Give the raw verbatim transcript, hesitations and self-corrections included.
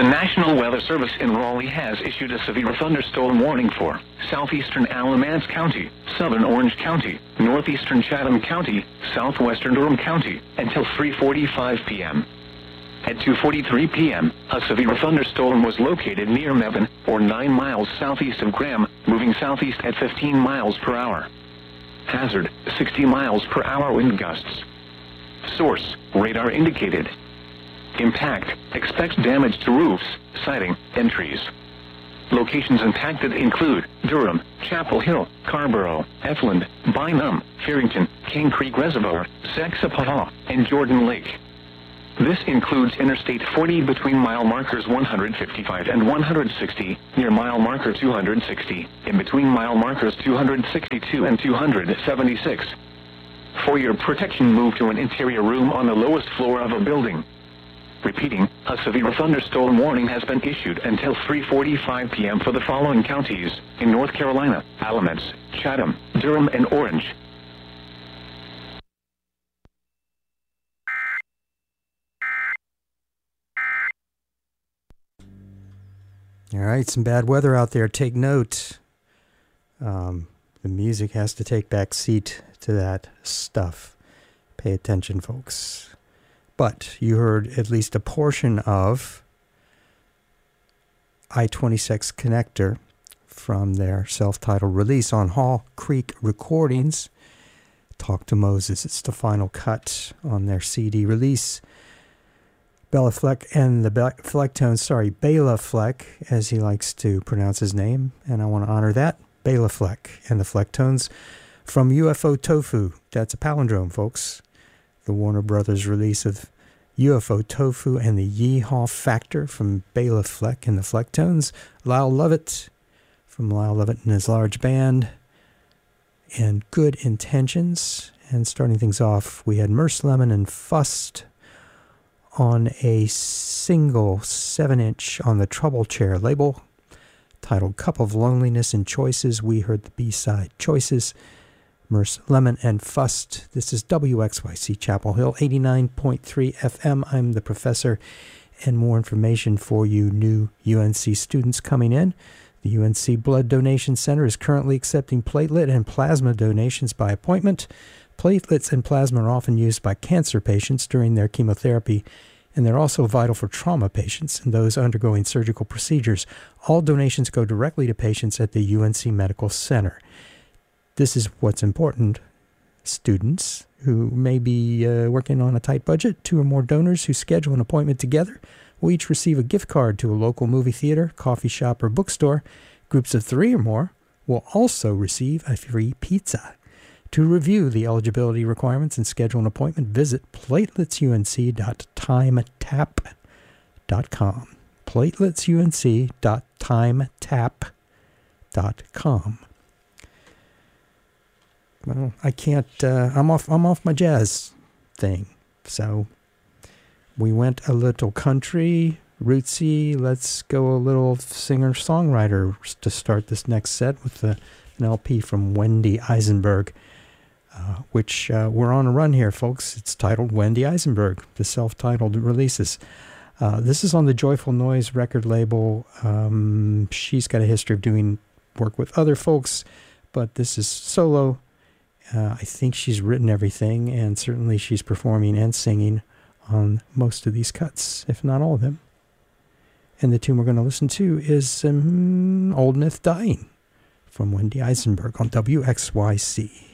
National Weather Service in Raleigh has issued a severe thunderstorm warning for southeastern Alamance County, southern Orange County, northeastern Chatham County, southwestern Durham County, until three forty-five p m At two forty-three p m, a severe thunderstorm was located near Mebane, or nine miles southeast of Graham, moving southeast at fifteen miles per hour. Hazard, sixty miles per hour wind gusts. Source, radar indicated. Impact, expects damage to roofs, siding, and trees. Locations impacted include Durham, Chapel Hill, Carrboro, Efland, Bynum, Farrington, King Creek Reservoir, Saxapahaw, and Jordan Lake. This includes Interstate forty between mile markers one hundred fifty-five and one hundred sixty, near mile marker two hundred sixty, in between mile markers two hundred sixty-two and two hundred seventy-six. For your protection, move to an interior room on the lowest floor of a building. Repeating, a severe thunderstorm warning has been issued until three forty-five p m for the following counties in North Carolina: Alamance, Chatham, Durham, and Orange. All right, some bad weather out there. Take note. Um, the music has to take back seat to that stuff. Pay attention, folks. But you heard at least a portion of I twenty-six Connector from their self-titled release on Hall Creek Recordings. Talk to Moses. It's the final cut on their C D release. Bela Fleck and the Be- Flecktones, sorry, Bela Fleck, as he likes to pronounce his name, and I want to honor that. Bela Fleck and the Flecktones from U F O Tofu. That's a palindrome, folks. The Warner Brothers release of U F O Tofu and the Yeehaw Factor from Bela Fleck and the Flecktones. Lyle Lovett from Lyle Lovett and his large band. And Good Intentions. And starting things off, we had Merce Lemon and Fust on a single seven inch on the Trouble Chair label titled Cup of Loneliness and Choices. We heard the B-side Choices. Merce Lemon and Fust. This is W X Y C Chapel Hill, eighty-nine point three F M. I'm the professor, and more information for you new U N C students coming in. The U N C Blood Donation Center is currently accepting platelet and plasma donations by appointment. Platelets and plasma are often used by cancer patients during their chemotherapy, and they're also vital for trauma patients and those undergoing surgical procedures. All donations go directly to patients at the U N C Medical Center. This is what's important. Students who may be uh, working on a tight budget, two or more donors who schedule an appointment together will each receive a gift card to a local movie theater, coffee shop, or bookstore. Groups of three or more will also receive a free pizza. To review the eligibility requirements and schedule an appointment, visit platelets U N C dot time tap dot com. platelets U N C dot time tap dot com. Well, I can't, uh, I'm off, I'm off my jazz thing. So we went a little country, rootsy. Let's go a little singer-songwriter to start this next set with the, an L P from Wendy Eisenberg, uh, which uh, we're on a run here, folks. It's titled Wendy Eisenberg, the self-titled releases. Uh, this is on the Joyful Noise record label. Um, she's got a history of doing work with other folks, but this is solo. Uh, I think she's written everything, and certainly she's performing and singing on most of these cuts, if not all of them. And the tune we're going to listen to is um, Old Myth Dying from Wendy Eisenberg on W X Y C.